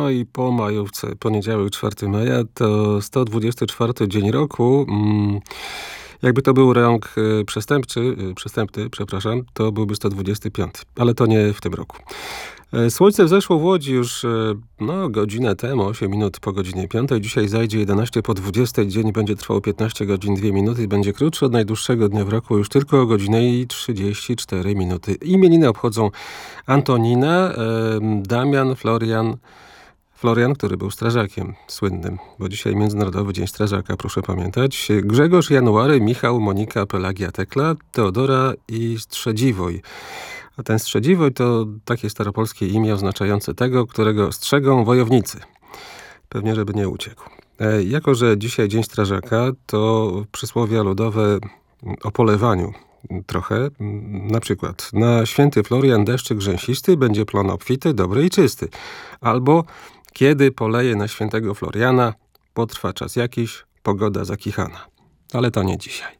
No i po majówce, poniedziałek 4 maja, to 124 dzień roku. Jakby to był rok przestępny, przepraszam, to byłby 125, ale to nie w tym roku. Słońce wzeszło w Łodzi już godzinę temu, 8 minut po godzinie 5. Dzisiaj zajdzie 11 po 20. Dzień będzie trwał 15 godzin 2 minuty i będzie krótszy od najdłuższego dnia w roku już tylko o godzinę i 34 minuty. Imieniny obchodzą Antonina, Damian, Florian, który był strażakiem słynnym, bo dzisiaj Międzynarodowy Dzień Strażaka, proszę pamiętać. Grzegorz, January, Michał, Monika, Pelagia, Tekla, Teodora i Strzedziwoj. A ten Strzedziwoj to takie staropolskie imię oznaczające tego, którego strzegą wojownicy. Pewnie, żeby nie uciekł. Jako że dzisiaj Dzień Strażaka, to przysłowia ludowe o polewaniu trochę. Na przykład na święty Florian deszczyk rzęsisty, będzie plon obfity, dobry i czysty. Albo kiedy poleje na świętego Floriana, potrwa czas jakiś, pogoda zakichana. Ale to nie dzisiaj.